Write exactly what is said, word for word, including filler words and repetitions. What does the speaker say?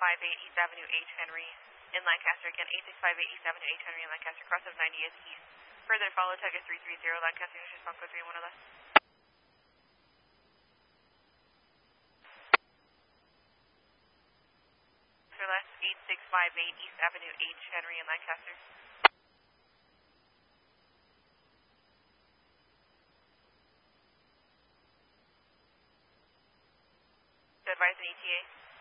five eight East Avenue H Henry in Lancaster. Again, eight six five eight East Avenue H Henry in Lancaster. Cross of ninetieth East. Further follow target three three zero Lancaster. Response code three one oh less. For less eight six five eight East Avenue H Henry in Lancaster. Advise an E T A.